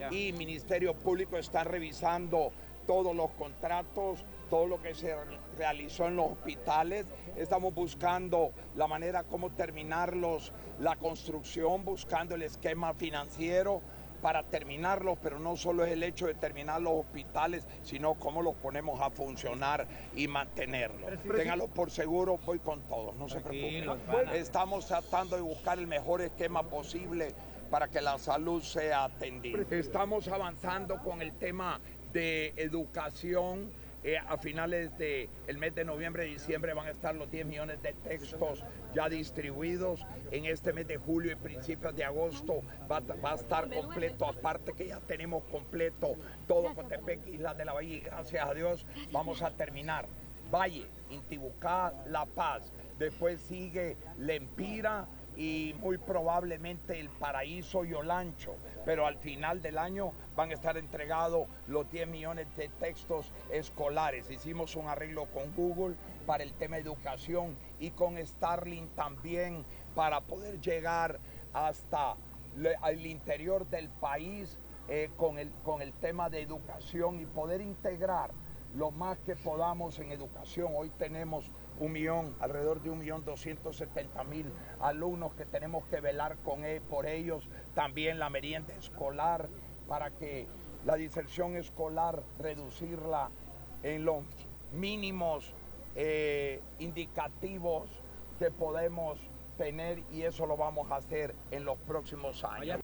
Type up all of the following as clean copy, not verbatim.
y Ministerio Público están revisando todos los contratos, todo lo que se realizó en los hospitales. Estamos buscando la manera como terminarlos, la construcción, buscando el esquema financiero para terminarlos, pero no solo es el hecho de terminar los hospitales, sino cómo los ponemos a funcionar y mantenerlos. Ténganlo por seguro, voy con todos, no se preocupen. Estamos tratando de buscar el mejor esquema posible para que la salud sea atendida. Estamos avanzando con el tema de educación. A finales del mes de noviembre y diciembre van a estar los 10 millones de textos ya distribuidos. En este mes de julio y principios de agosto va a estar completo, aparte que ya tenemos completo todo Coatepec, Islas de la Bahía, y gracias a Dios vamos a terminar Valle, Intibucá, La Paz, después sigue Lempira y muy probablemente El Paraíso y Olancho, pero al final del año van a estar entregados los 10 millones de textos escolares. Hicimos un arreglo con Google para el tema de educación y con Starlink también para poder llegar hasta el interior del país con el tema de educación y poder integrar lo más que podamos en educación. Hoy tenemos alrededor de 1.270.000 alumnos que tenemos que velar por ellos. También la merienda escolar, para que la diserción escolar reducirla en los mínimos indicativos que podemos tener, y eso lo vamos a hacer en los próximos años.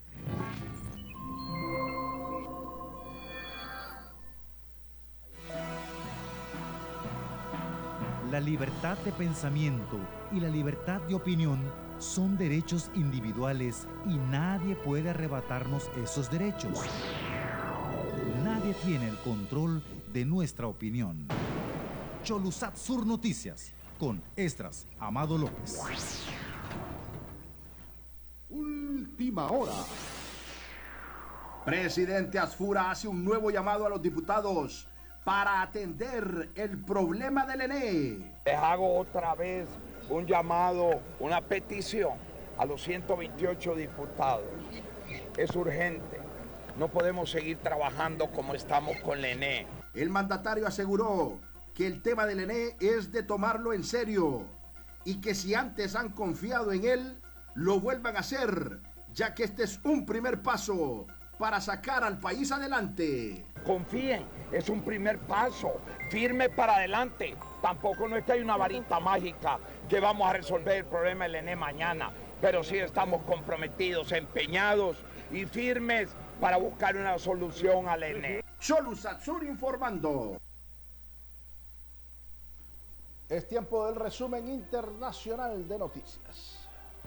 La libertad de pensamiento y la libertad de opinión son derechos individuales y nadie puede arrebatarnos esos derechos. Nadie tiene el control de nuestra opinión. Cholusat Sur Noticias, con Esdras Amado López. Última hora. Presidente Asfura hace un nuevo llamado a los diputados para atender el problema del ENE. Les hago otra vez un llamado, una petición a los 128 diputados. Es urgente. No podemos seguir trabajando como estamos con el ENE. El mandatario aseguró que el tema del ENE es de tomarlo en serio y que si antes han confiado en él, lo vuelvan a hacer, ya que este es un primer paso para sacar al país adelante. Confíen, es un primer paso, firme para adelante. Tampoco no es que hay una varita mágica que vamos a resolver el problema del ENE mañana, pero sí estamos comprometidos, empeñados y firmes para buscar una solución al ENE. Cholusat Sur informando. Es tiempo del resumen internacional de noticias.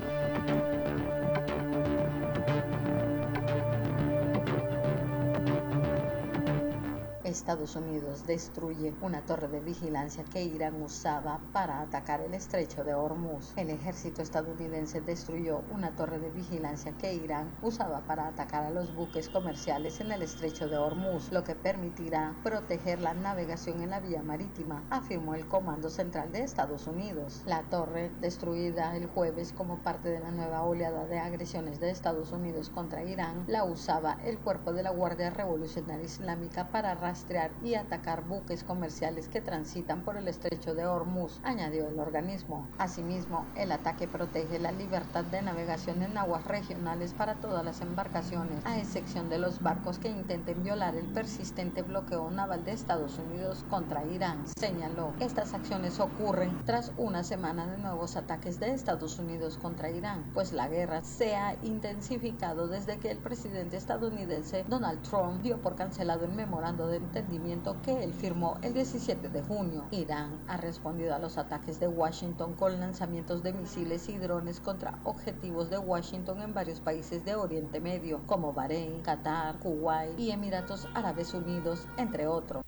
Estados Unidos destruye una torre de vigilancia que Irán usaba para atacar el estrecho de Hormuz. El ejército estadounidense destruyó una torre de vigilancia que Irán usaba para atacar a los buques comerciales en el estrecho de Hormuz, lo que permitirá proteger la navegación en la vía marítima, afirmó el Comando Central de Estados Unidos. La torre, destruida el jueves como parte de la nueva oleada de agresiones de Estados Unidos contra Irán, la usaba el cuerpo de la Guardia Revolucionaria Islámica para rastrear y atacar buques comerciales que transitan por el estrecho de Hormuz, añadió el organismo. Asimismo, el ataque protege la libertad de navegación en aguas regionales para todas las embarcaciones, a excepción de los barcos que intenten violar el persistente bloqueo naval de Estados Unidos contra Irán, señaló. Estas acciones ocurren tras una semana de nuevos ataques de Estados Unidos contra Irán, pues la guerra se ha intensificado desde que el presidente estadounidense Donald Trump dio por cancelado el memorando de entendimiento que él firmó el 17 de junio. Irán ha respondido a los ataques de Washington con lanzamientos de misiles y drones contra objetivos de Washington en varios países de Oriente Medio, como Bahrein, Qatar, Kuwait y Emiratos Árabes Unidos, entre otros.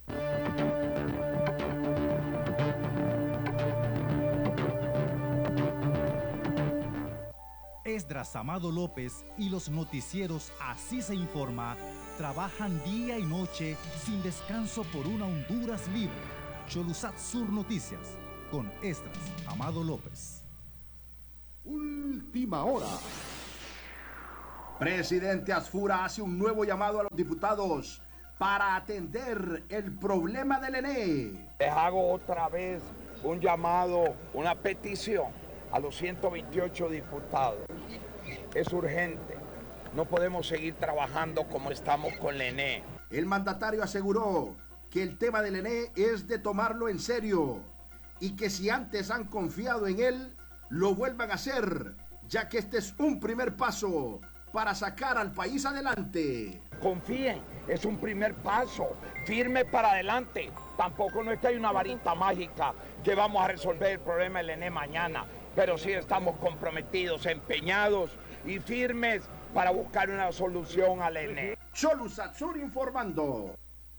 Esdras Amado López y los noticieros Así se informa trabajan día y noche sin descanso por una Honduras libre. Cholusat Sur Noticias, con Esdras Amado López. Última hora. Presidente Asfura hace un nuevo llamado a los diputados para atender el problema del ENE. Les hago otra vez un llamado, una petición a los 128 diputados. Es urgente. No podemos seguir trabajando como estamos con el ENE. El mandatario aseguró que el tema del ENE es de tomarlo en serio y que si antes han confiado en él, lo vuelvan a hacer, ya que este es un primer paso para sacar al país adelante. Confíen, es un primer paso, firme para adelante. Tampoco no es que hay una varita mágica que vamos a resolver el problema del ENE mañana, pero sí estamos comprometidos, empeñados y firmes para buscar una solución al ENE. Cholusatsur informando.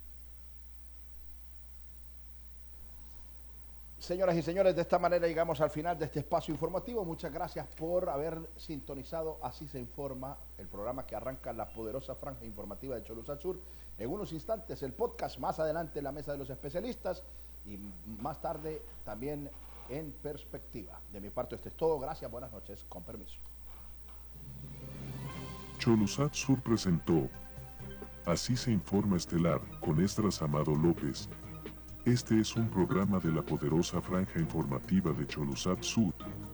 Señoras y señores, de esta manera llegamos al final de este espacio informativo. Muchas gracias por haber sintonizado Así se informa, el programa que arranca la poderosa franja informativa de Cholusatsur. En unos instantes el podcast, más adelante la mesa de los especialistas y más tarde también en perspectiva. De mi parte esto es todo. Gracias, buenas noches, con permiso. Cholusatsur presentó Así se informa estelar con Esdras Amado López. Este es un programa de la poderosa franja informativa de Cholusatsur.